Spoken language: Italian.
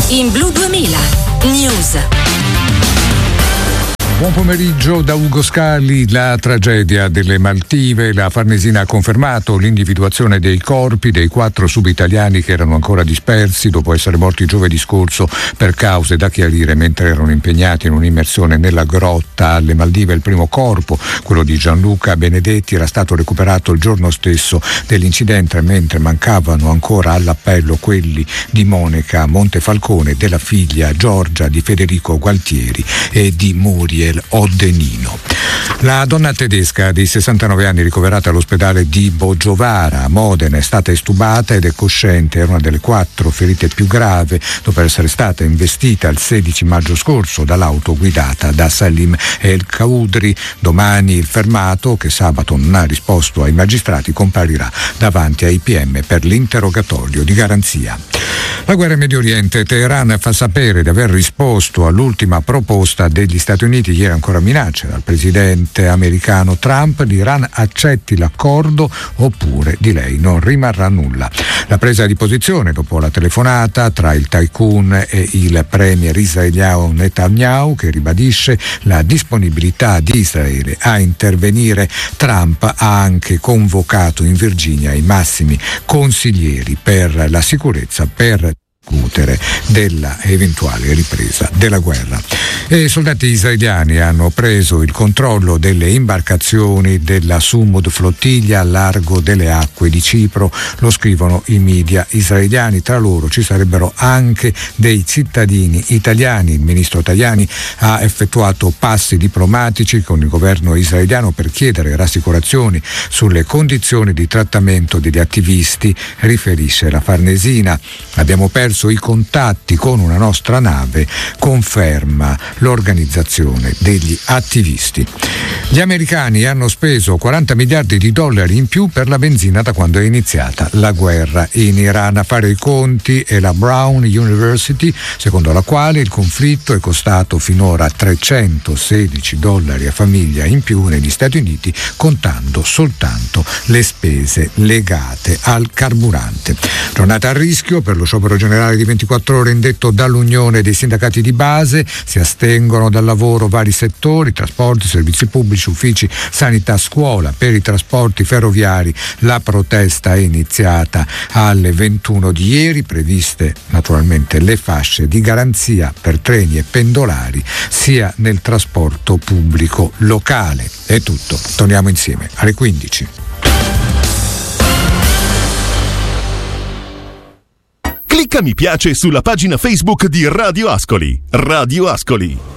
In Blu 2000 News. Buon pomeriggio da Ugo Scali. La tragedia delle Maldive. La Farnesina ha confermato l'individuazione dei corpi dei 4 subitaliani che erano ancora dispersi dopo essere morti giovedì scorso per cause da chiarire mentre erano impegnati in un'immersione nella grotta alle Maldive. Il primo corpo, quello di Gianluca Benedetti, era stato recuperato il giorno stesso dell'incidente, mentre mancavano ancora all'appello quelli di Monica Montefalcone, della figlia Giorgia, di Federico Gualtieri e di Muriel Oddenino. La donna tedesca di 69 anni ricoverata all'ospedale di Boggiovara a Modena è stata estubata ed è cosciente. Era una delle 4 ferite più gravi dopo essere stata investita il 16 maggio scorso dall'auto guidata da Salim El Kaudri. Domani il fermato, che sabato non ha risposto ai magistrati, comparirà davanti ai PM per l'interrogatorio di garanzia. La guerra in Medio Oriente. Teheran fa sapere di aver risposto all'ultima proposta degli Stati Uniti. Ieri ancora minacce dal presidente americano Trump: l'Iran accetti l'accordo oppure di lei non rimarrà nulla. La presa di posizione dopo la telefonata tra il tycoon e il premier israeliano Netanyahu, che ribadisce la disponibilità di Israele a intervenire. Trump ha anche convocato in Virginia i massimi consiglieri per la sicurezza per discutere della eventuale ripresa della guerra. E i soldati israeliani hanno preso il controllo delle imbarcazioni della Sumud flottiglia al largo delle acque di Cipro. Lo scrivono i media israeliani. Tra loro ci sarebbero anche dei cittadini italiani. Il ministro Tajani ha effettuato passi diplomatici con il governo israeliano per chiedere rassicurazioni sulle condizioni di trattamento degli attivisti, riferisce la Farnesina. Abbiamo perso i contatti con una nostra nave, conferma l'organizzazione degli attivisti. Gli americani hanno speso 40 miliardi di dollari in più per la benzina da quando è iniziata la guerra in Iran. A fare i conti è la Brown University, secondo la quale il conflitto è costato finora $316 a famiglia in più negli Stati Uniti, contando soltanto le spese legate al carburante. Giornata a rischio per lo sciopero generale di 24 ore indetto dall'Unione dei sindacati di base. Si astengono dal lavoro vari settori: trasporti, servizi pubblici, uffici, sanità, scuola. Per i trasporti ferroviari la protesta è iniziata alle 21 di ieri, previste naturalmente le fasce di garanzia per treni e pendolari sia nel trasporto pubblico locale. È tutto, torniamo insieme alle 15. Clicca mi piace sulla pagina Facebook di Radio Ascoli. Radio Ascoli.